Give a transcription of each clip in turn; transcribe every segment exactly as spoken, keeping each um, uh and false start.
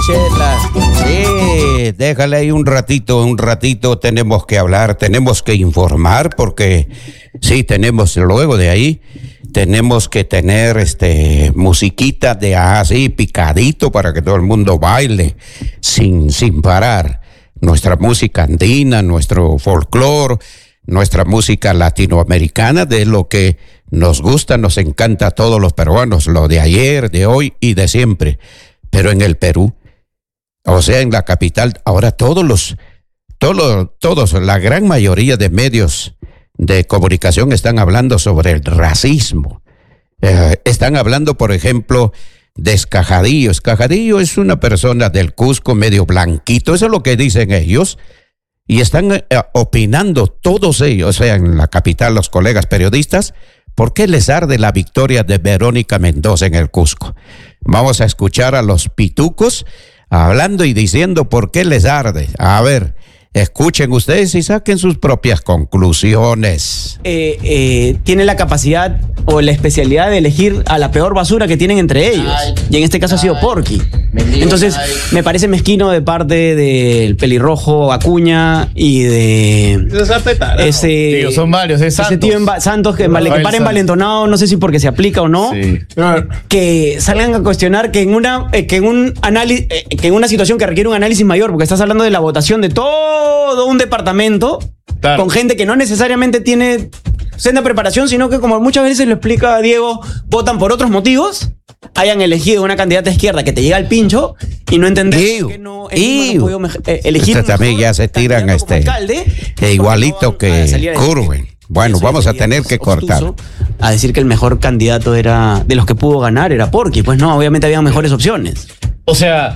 Chela. Sí, déjale ahí un ratito, un ratito tenemos que hablar, tenemos que informar, porque sí, tenemos, luego de ahí, tenemos que tener este musiquita de así, picadito, para que todo el mundo baile sin, sin parar. Nuestra música andina, nuestro folclore, nuestra música latinoamericana, de lo que nos gusta, nos encanta a todos los peruanos, lo de ayer, de hoy y de siempre. Pero en el Perú, o sea, en la capital, ahora todos los, todos, todos, la gran mayoría de medios de comunicación están hablando sobre el racismo. Eh, están hablando, por ejemplo, de Escajadillo. Escajadillo es una persona del Cusco medio blanquito, eso es lo que dicen ellos, y están eh, opinando todos ellos, o sea, en la capital los colegas periodistas, ¿por qué les arde la victoria de Verónica Mendoza en el Cusco? Vamos a escuchar a los pitucos hablando y diciendo por qué les arde. A ver, escuchen ustedes y saquen sus propias conclusiones. Eh, eh, tiene la capacidad o la especialidad de elegir a la peor basura que tienen entre ellos. Ay, y en este caso ay, ha sido Porky. Entonces, ay. me parece mezquino de parte del pelirrojo Acuña y de ese tío, son varios, es ese tío en Santos que, vale, que para envalentonado, no sé si porque se aplica o no, sí. que salgan a cuestionar que en una eh, que en un análisis eh, que en una situación que requiere un análisis mayor, porque estás hablando de la votación de todo un departamento, claro, con gente que no necesariamente tiene senda preparación, sino que, como muchas veces lo explica Diego, votan por otros motivos, hayan elegido una candidata de izquierda que te llega al pincho y no entender por qué no, no podido eh, elegir. Usted también ya se tiran a este alcalde, e igualito que Curwen. Bueno, vamos a tener que cortar. A decir que el mejor candidato era, de los que pudo ganar, era Porky. Pues no, obviamente había mejores opciones. O sea,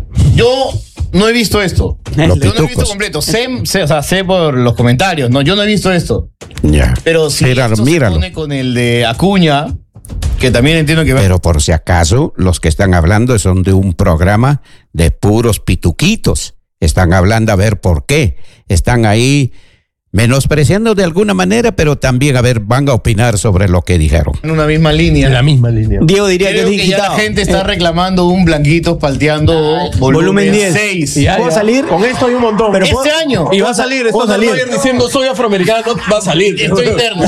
yo no he visto esto. Yo no he visto completo. Sé, sé, o sea, sé por los comentarios, ¿no? Yo no he visto esto. Ya. Pero si Míralo, esto míralo. se pone con el de Acuña, que también entiendo que... Pero por si acaso, los que están hablando son de un programa de puros pituquitos. Están hablando a ver por qué. Están ahí menospreciando de alguna manera, pero también, a ver, van a opinar sobre lo que dijeron. En una misma línea. En la misma línea. Diego diría Creo que es que ya la gente está reclamando un blanquito palteando ah, volumen diez. seis. Ya, ¿Puedo ya. salir? Con esto hay un montón. Pero este puedo, año. Y va a salir. Esto va a salir. diciendo soy afroamericano, va a salir. Estoy interno.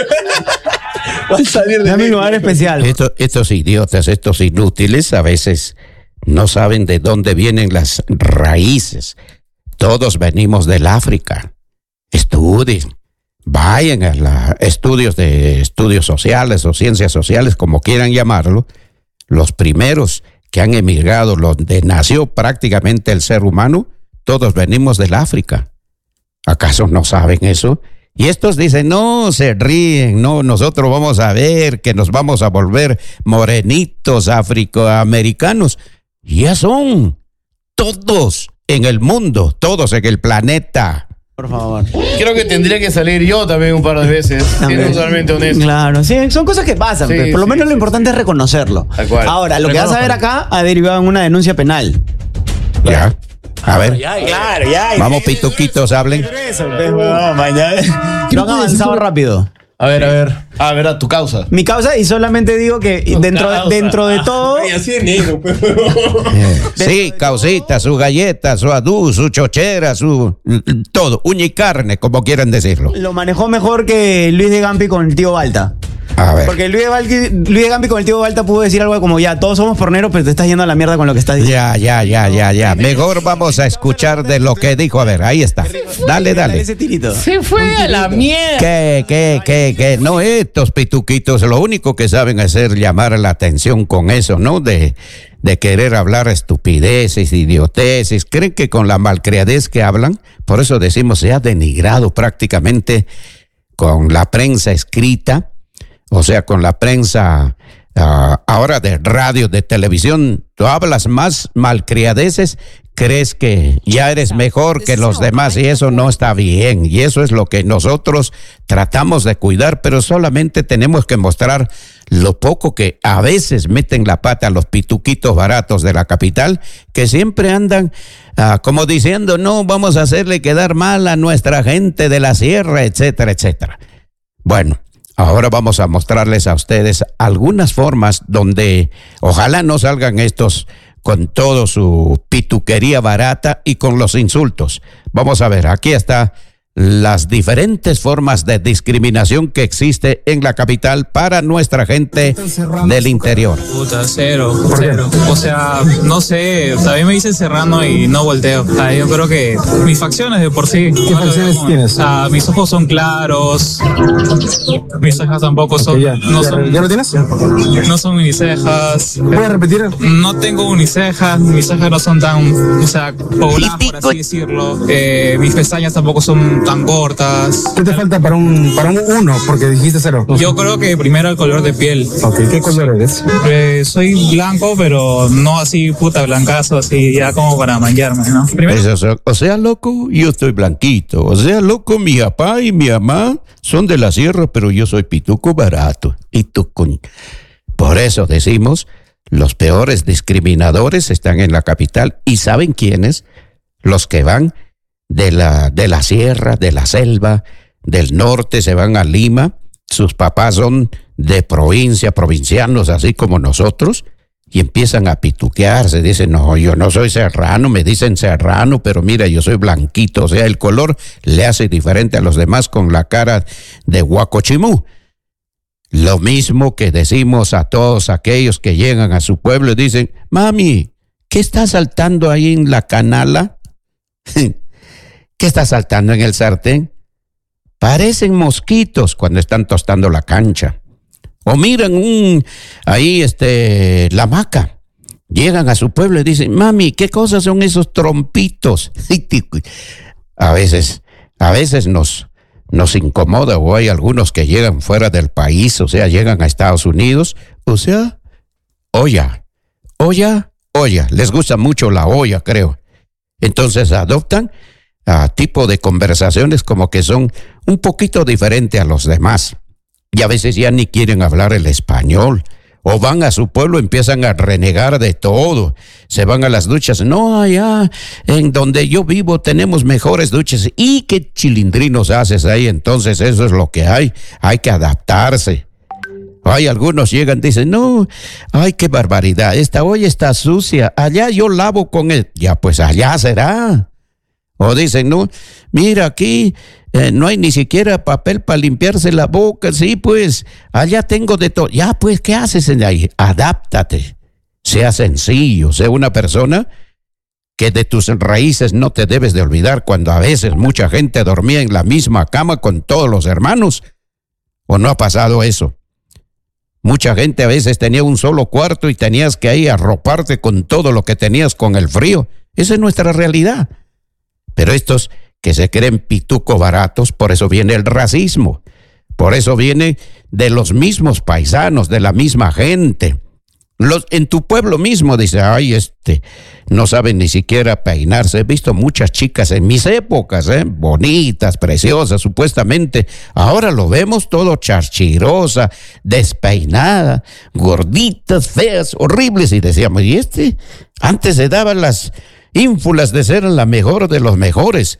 Va a salir de mi lugar especial. Esto, estos idiotas, estos inútiles, a veces no saben de dónde vienen las raíces. Todos venimos del África. Estudien. Vayan a la, estudios de estudios sociales o ciencias sociales, como quieran llamarlo. Los primeros que han emigrado, donde nació prácticamente el ser humano, todos venimos del África. ¿Acaso no saben eso? Y estos dicen, no, se ríen, no, nosotros vamos a ver que nos vamos a volver morenitos afroamericanos. Ya son todos en el mundo, todos en el planeta. Por favor. Creo que tendría que salir yo también un par de veces, siendo totalmente honesto. Claro, sí, son cosas que pasan, sí, pero por lo menos sí, lo importante sí. es reconocerlo. Ahora, lo que vas a ver acá ha derivado en una denuncia penal. Ya. A ver. Ya, ya, claro, ya. Vamos, pituquitos, hablen. No, mañana. Lo han avanzado rápido. A ver, a ver. A ver, a tu causa. Mi causa, y solamente digo que tu dentro, de, dentro de todo. Ay, así es negro, pues. Sí, causita, su galleta, su adú, su chochera, su. Todo, uña y carne, como quieran decirlo. Lo manejó mejor que Luis de Gampi con el tío Balta. A ver. Porque Luis de, Balti, Luis de Gampi con el tío Balta pudo decir algo como, ya, todos somos porneros, pero te estás yendo a la mierda con lo que estás diciendo. Ya, ya, ya, ya, ya. Mejor vamos a escuchar de lo que dijo. A ver, ahí está. Dale, dale. Ese tirito. Se fue a la mierda. ¿Qué, qué, qué, qué? No, estos pituquitos, lo único que saben hacer llamar la atención con eso, ¿no? De, de querer hablar estupideces, idioteces. Creen que con la malcriadez que hablan, por eso decimos, se ha denigrado prácticamente con la prensa escrita. O sea, con la prensa uh, ahora de radio, de televisión, tú hablas más malcriadeces, crees que ya eres mejor que los demás y eso no está bien. Y eso es lo que nosotros tratamos de cuidar, pero solamente tenemos que mostrar lo poco que a veces meten la pata a los pituquitos baratos de la capital, que siempre andan uh, como diciendo, no, vamos a hacerle quedar mal a nuestra gente de la sierra, etcétera, etcétera. Bueno. Ahora vamos a mostrarles a ustedes algunas formas donde ojalá no salgan estos con todo su pituquería barata y con los insultos. Vamos a ver, aquí está las diferentes formas de discriminación que existe en la capital para nuestra gente del interior. Puta, cero, cero. O sea, no sé, también me dicen serrano y no volteo. O sea, yo creo que mis facciones de por sí. ¿Qué facciones como, tienes? O sea, mis ojos son claros, mis cejas tampoco son... Okay, ya, no ya, son, ¿Ya lo tienes? No son unicejas. ¿Puedes repetir? No tengo unicejas, mis cejas no son tan, o sea, pobladas, por así decirlo. Eh, mis pestañas tampoco son tan cortas. ¿Qué te falta para un para un uno? Porque dijiste cero. Yo creo que primero el color de piel. Ok, ¿qué color eres? Eh, soy blanco, pero no así puta blancazo, así ya como para manjarme, ¿no? Primero... Eso, o sea, loco, yo estoy blanquito. O sea, loco, mi papá y mi mamá son de la sierra, pero yo soy pituco barato. Y tú, con... Por eso decimos, los peores discriminadores están en la capital. ¿Y saben quiénes? Los que van de la, de la sierra, de la selva, del norte, se van a Lima, sus papás son de provincia, provincianos, así como nosotros, y empiezan a pituquearse, dicen, no, yo no soy serrano, me dicen serrano, pero mira, yo soy blanquito, o sea, el color le hace diferente a los demás con la cara de Huacochimú. Lo mismo que decimos a todos aquellos que llegan a su pueblo y dicen, mami, ¿qué está saltando ahí en la canala? ¿Qué está saltando en el sartén? Parecen mosquitos cuando están tostando la cancha. O miran un, ahí este, la hamaca. Llegan a su pueblo y dicen, mami, ¿qué cosas son esos trompitos? A veces, a veces nos, nos incomoda, o hay algunos que llegan fuera del país, o sea, llegan a Estados Unidos, o sea, olla, olla, olla. Les gusta mucho la olla, creo. Entonces adoptan a tipo de conversaciones como que son un poquito diferentes a los demás. Y a veces ya ni quieren hablar el español. O van a su pueblo, empiezan a renegar de todo. Se van a las duchas. No, allá en donde yo vivo tenemos mejores duchas. ¿Y qué chilindrinos haces ahí? Entonces eso es lo que hay. Hay que adaptarse. Hay algunos llegan y dicen, no, ay, qué barbaridad. Esta olla está sucia. Allá yo lavo con él. Ya, pues allá será. O dicen, no, mira aquí eh, no hay ni siquiera papel para limpiarse la boca. Sí, pues, allá tengo de todo. Ya, pues, ¿qué haces en ahí? Adáptate. Sea sencillo, sea una persona que de tus raíces no te debes de olvidar, cuando a veces mucha gente dormía en la misma cama con todos los hermanos. ¿O no ha pasado eso? Mucha gente a veces tenía un solo cuarto y tenías que ahí arroparte con todo lo que tenías con el frío. Esa es nuestra realidad. Pero estos que se creen pitucos baratos, por eso viene el racismo. Por eso viene de los mismos paisanos, de la misma gente. Los, en tu pueblo mismo dice, ay, este, no saben ni siquiera peinarse. He visto muchas chicas en mis épocas, ¿eh? Bonitas, preciosas, supuestamente. Ahora lo vemos todo charchirosa, despeinada, gorditas, feas, horribles. Y decíamos, ¿y este? Antes se daban las ínfulas de ser la mejor de los mejores.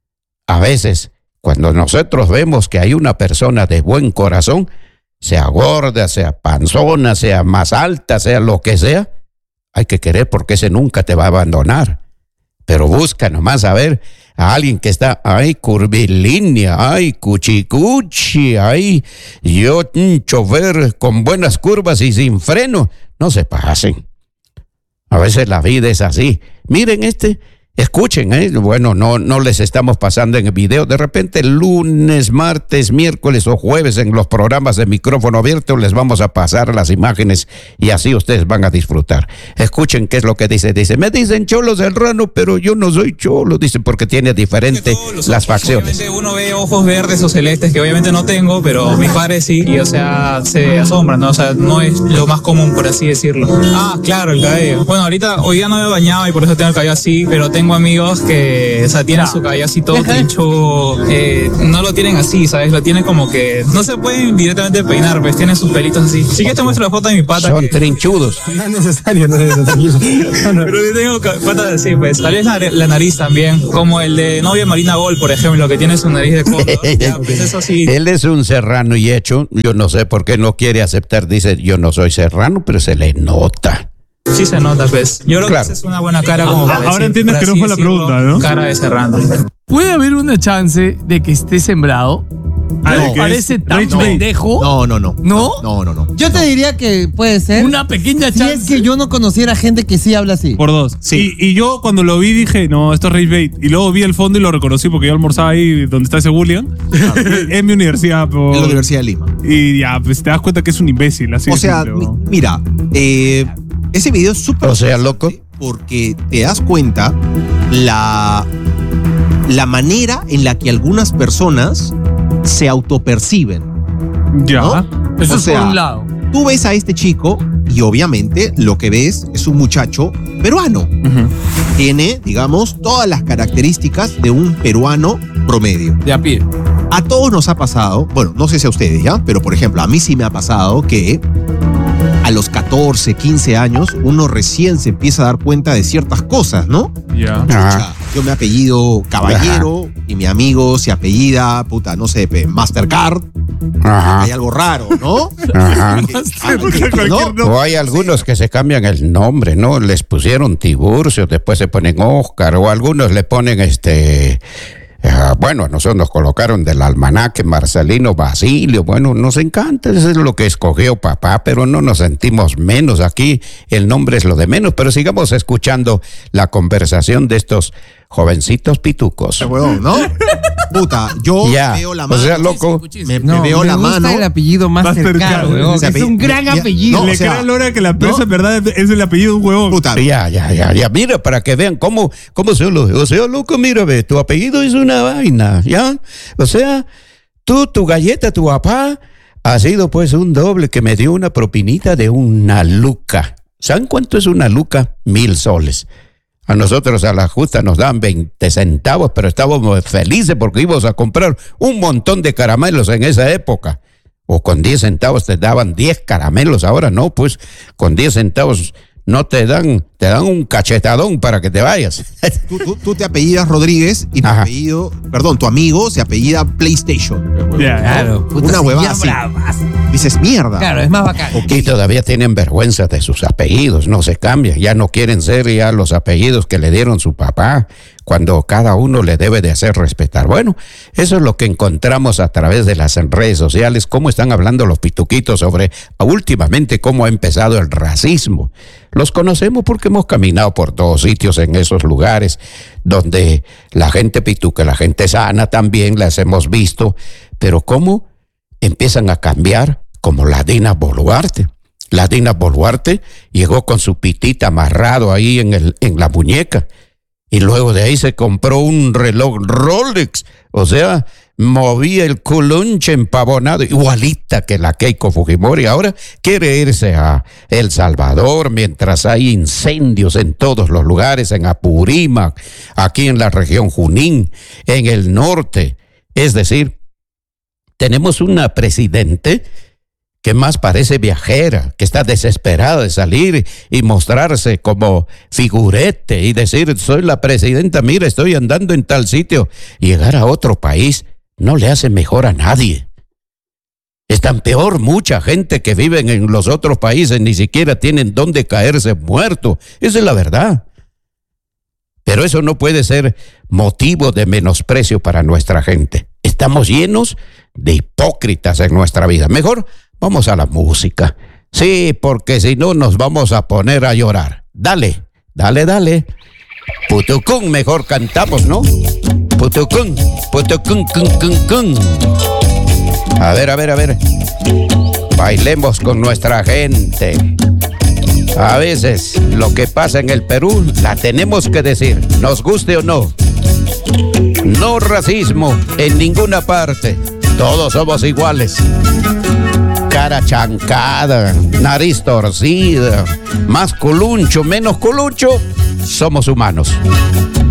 A veces, cuando nosotros vemos que hay una persona de buen corazón, sea gorda, sea panzona, sea más alta, sea lo que sea, hay que querer, porque ese nunca te va a abandonar. Pero busca nomás a ver a alguien que está, ay, curvilínea, ay, cuchicuchi, ay, yo, un chofer con buenas curvas y sin freno. No se pasen. A veces la vida es así. Miren este, escuchen, ¿eh? Bueno, no, no les estamos pasando en el video. De repente, lunes, martes, miércoles o jueves en los programas de micrófono abierto les vamos a pasar las imágenes y así ustedes van a disfrutar. Escuchen qué es lo que dice. Dice, me dicen cholo serrano, pero yo no soy cholo. Dice, porque tiene diferentes las facciones. Obviamente uno ve ojos verdes o celestes que obviamente no tengo, pero mis padres sí. Y o sea, se asombran, ¿no? O sea, no es lo más común, por así decirlo. Ah, claro, el cabello. Bueno, ahorita, hoy día no me he bañado y por eso tengo el cabello así, pero tengo amigos que, o sea, tienen su cabello así todo pincho, eh, no lo tienen así, ¿sabes? Lo tienen como que, no se pueden directamente peinar, pues tienen sus pelitos así. Sí que te muestro la foto de mi pata. Son que, trinchudos. No es necesario, no es necesario. No, no. Pero yo tengo patas así, pues. Tal vez la, la nariz también, como el de novia Marina Gol, por ejemplo, que tiene su nariz de coco. Ya, pues eso sí. Él es un serrano y hecho, yo no sé por qué no quiere aceptar, dice, yo no soy serrano, pero se le nota. sí se nota, pues. Yo creo Claro. que esa es una buena cara como para Ahora decir, entiendes por que no así fue la decirlo, pregunta, ¿no? Cara de Serrano. ¿Puede haber una chance de que esté sembrado? Ah, ¿No de que parece es tan Rage Bait. pendejo? No, no, no. ¿No? No, no, no. Yo te diría que puede ser. Una pequeña Si chance. es que yo no conociera gente que sí habla así. Por dos. Sí. Y, y yo cuando lo vi dije, no, esto es Rage Bait. Y luego vi el fondo y lo reconocí porque yo almorzaba ahí donde está ese William. En mi universidad. Por... En la Universidad de Lima. Y ya, pues te das cuenta que es un imbécil. Así O de sea, simple, mi- ¿no? mira, eh, ese video es súper... O sea, interesante loco. Porque te das cuenta la, la manera en la que algunas personas se autoperciben. Ya. ¿no? Eso O es sea, por un lado. Tú ves a este chico y obviamente lo que ves es un muchacho peruano. Tiene, digamos, todas las características de un peruano promedio. De a pie. A todos nos ha pasado, bueno, no sé si a ustedes ya, pero por ejemplo, a mí sí me ha pasado que a los catorce, quince años uno recién se empieza a dar cuenta de ciertas cosas, ¿no? Ya. O Ajá. sea, yo me apellido Caballero y mi amigo se apellida, puta, no sé, pe, Mastercard. Ajá. Hay algo raro, ¿no? Ajá. Que- ah, ¿no? O hay algunos que se cambian el nombre, ¿no? Les pusieron Tiburcio, después se ponen Oscar, o algunos le ponen este. ah, bueno, a nosotros nos colocaron del almanaque Marcelino Basilio. Bueno, nos encanta, eso es lo que escogió papá, pero no nos sentimos menos. Aquí el nombre es lo de menos, pero sigamos escuchando la conversación de estos jovencitos pitucos. Ese huevón, ¿no? Puta, yo Ya, veo la o mano. sea, loco. Me, No, me veo me la gusta mano. el apellido Mastercard, Mastercard, weón. ese Es un apellido- gran ya- apellido. no, Le o sea, queda la hora que la empresa ¿no? en verdad es el apellido de un huevón. Puta, Ya, ya, ya, ya. Mira, para que vean cómo, cómo se lo. O sea, loco, mira, ve, tu apellido es una vaina, ¿ya? O sea, tú, tu galleta, tu papá, ha sido pues un doble que me dio una propinita de una luca. ¿Saben cuánto es una luca? Mil soles. A nosotros a la justa nos dan veinte centavos, pero estábamos felices porque íbamos a comprar un montón de caramelos en esa época. O con diez centavos te daban diez caramelos, ahora no, pues con diez centavos no te dan, te dan un cachetadón para que te vayas. tú, tú- tú te apellidas Rodríguez y tu Ajá. apellido, perdón, tu amigo se apellida PlayStation. Ya, ya. Claro, puta, Una sí, huevada ya así. bravas. Dices, mierda. Claro, es más bacán. Y todavía tienen vergüenza de sus apellidos, no se cambian, ya no quieren ser ya los apellidos que le dieron su papá, cuando cada uno le debe de hacer respetar. Bueno, eso es lo que encontramos a través de las redes sociales, cómo están hablando los pituquitos sobre últimamente cómo ha empezado el racismo. Los conocemos porque hemos caminado por todos sitios en esos lugares donde la gente pituca, la gente sana también las hemos visto, pero cómo empiezan a cambiar como la Dina Boluarte. La Dina Boluarte llegó con su pitita amarrado ahí en, el, en la muñeca y luego de ahí se compró un reloj Rolex, o sea, movía el culunche empavonado, igualita que la Keiko Fujimori. Ahora quiere irse a El Salvador mientras hay incendios en todos los lugares, en Apurímac, aquí en la región Junín, en el norte. Es decir, tenemos una presidente que más parece viajera, que está desesperada de salir y mostrarse como figurete y decir, soy la presidenta, mira, estoy andando en tal sitio. Llegar a otro país no le hace mejor a nadie. Es tan peor, mucha gente que vive en los otros países ni siquiera tienen dónde caerse muerto. Esa es la verdad. Pero eso no puede ser motivo de menosprecio para nuestra gente. Estamos llenos de hipócritas en nuestra vida. Mejor vamos a la música. Sí, porque si no nos vamos a poner a llorar. Dale, dale, dale. Putucún, mejor cantamos, ¿no? Putucún, putucún, cun, cun, cun. A ver, a ver, a ver. Bailemos con nuestra gente. A veces lo que pasa en el Perú la tenemos que decir, nos guste o no. No racismo en ninguna parte. Todos somos iguales. Cara chancada, nariz torcida, más culuncho, menos culuncho, somos humanos.